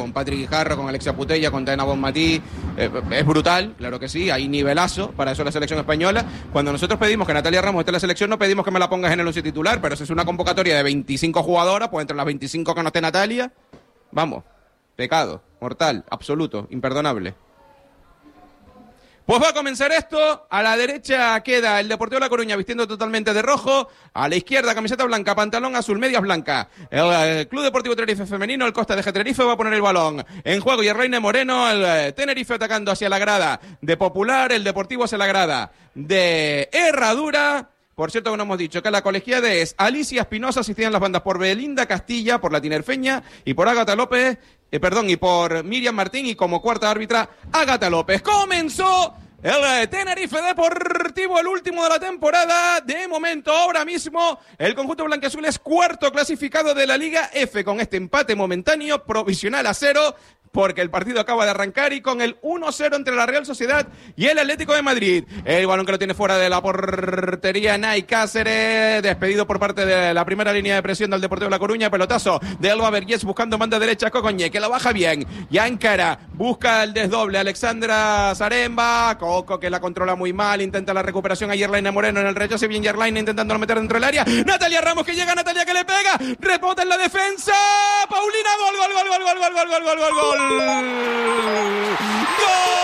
con Patrick Guijarro, con Alexia Putella, con Tena Bonmatí, es brutal, claro que sí, hay nivelazo, para eso la selección española. Cuando nosotros pedimos que Natalia Ramos esté en la selección, no pedimos que me la pongas en el 11 titular, pero si es una convocatoria de 25 jugadoras, pues entre las 25 que no esté Natalia, vamos, pecado, mortal, absoluto, imperdonable. Pues va a comenzar esto. A la derecha queda el Deportivo La Coruña vistiendo totalmente de rojo. A la izquierda camiseta blanca, pantalón azul, medias blancas. El Club Deportivo Tenerife femenino, el Costa de Tenerife, va a poner el balón en juego. Y el Reine Moreno, el Tenerife atacando hacia la grada de Popular, el Deportivo hacia la grada de Herradura. Por cierto que no hemos dicho que la colegiada es Alicia Espinosa, asistida en las bandas por Belinda Castilla, por la Tinerfeña y por Ágata López, y por Miriam Martín, y como cuarta árbitra, Ágata López. Comenzó el Tenerife Deportivo, el último de la temporada. De momento, ahora mismo, el conjunto blanquiazul es cuarto clasificado de la Liga F, con este empate momentáneo, provisional a 0, porque el partido acaba de arrancar, y con el 1-0 entre la Real Sociedad y el Atlético de Madrid. El balón que lo tiene fuera de la portería Nay Cáceres, despedido por parte de la primera línea de presión del Deportivo de La Coruña. Pelotazo de Alba Vergés buscando banda derecha, Cocoñé, que la baja bien, ya encara, busca el desdoble Alexandra Zaremba, Coco que la controla muy mal, intenta la recuperación a Yerlaine Moreno en el rechace, bien Yerlaine intentándolo meter dentro del área, Natalia Ramos que llega, Natalia que le pega, rebota en la defensa, Paulina, gol, gol, gol, gol, gol, gol, gol, gol, gol, gol, gol. ¡Gol!